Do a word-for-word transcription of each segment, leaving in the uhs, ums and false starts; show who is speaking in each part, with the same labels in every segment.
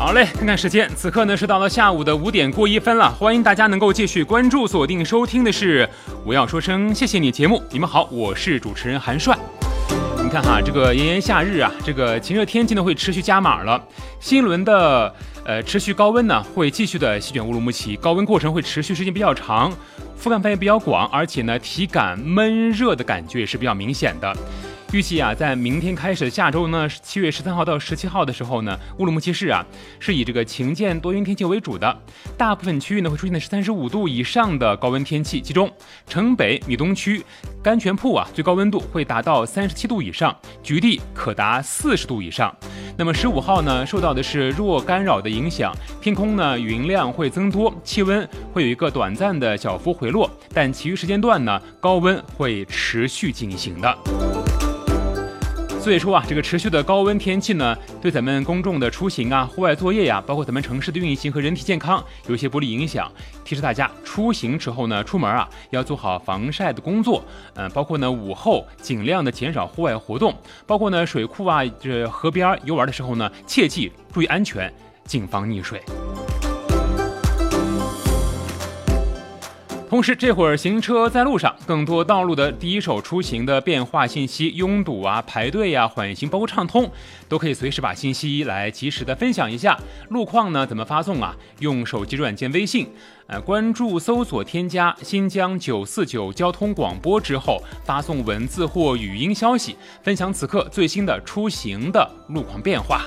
Speaker 1: 好嘞，看看时间，此刻呢是到了下午的五点过一分了，欢迎大家能够继续关注、锁定收听的是我要说声谢谢你节目。你们好，我是主持人韩帅。你看哈，这个炎炎夏日啊，这个晴热天气呢会持续加码了，新一轮的呃持续高温呢会继续的席卷乌鲁木齐，高温过程会持续时间比较长，覆盖范围比较广，而且呢体感闷热的感觉也是比较明显的。预计啊，在明天开始，下周呢，七月十三号到十七号的时候呢，乌鲁木齐市啊是以这个晴间多云天气为主的，大部分区域呢会出现的是三十五度以上的高温天气，其中城北、米东区、甘泉铺啊最高温度会达到三十七度以上，局地可达四十度以上。那么十五号呢，受到的是弱干扰的影响，天空呢云量会增多，气温会有一个短暂的小幅回落，但其余时间段呢，高温会持续进行的。所以说啊，这个持续的高温天气呢，对咱们公众的出行啊、户外作业呀、啊，包括咱们城市的运行和人体健康有一些不利影响。提示大家，出行之后呢，出门啊要做好防晒的工作，嗯、呃，包括呢午后尽量的减少户外活动，包括呢水库啊、这河边游玩的时候呢，切记注意安全，谨防溺水。同时，这会儿行车在路上，更多道路的第一手出行的变化信息、拥堵啊、排队啊、缓行，包括畅通，都可以随时把信息来及时的分享一下。路况呢怎么发送啊？用手机软件微信，呃，关注搜索添加新疆九四九交通广播之后，发送文字或语音消息，分享此刻最新的出行的路况变化。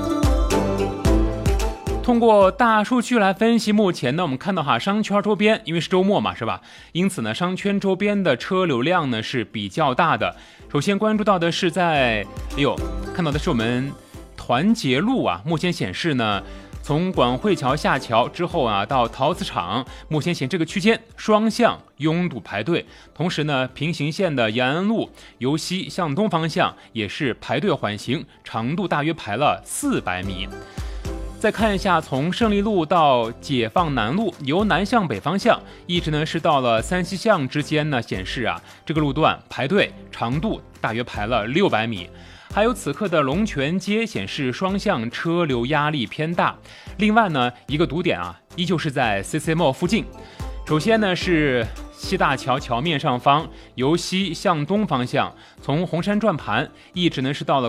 Speaker 1: 通过大数据来分析，目前呢，我们看到哈，商圈周边，因为是周末嘛，是吧？因此呢，商圈周边的车流量呢是比较大的。首先关注到的是在，哎呦，看到的是我们团结路啊，目前显示呢，从广汇桥下桥之后啊，到陶瓷厂，目前显这个区间双向拥堵排队。同时呢，平行线的延安路由西向东方向也是排队缓行，长度大约排了四百米。再看一下，从胜利路到解放南路，由南向北方向，一直呢是到了三西巷之间呢，显示啊这个路段排队长度大约排了六百米。还有此刻的龙泉街显示双向车流压力偏大。另外呢，一个堵点啊，依旧是在 C C Mall 附近。首先呢是西大桥桥面上方，由西向东方向，从红山转盘一直呢是到了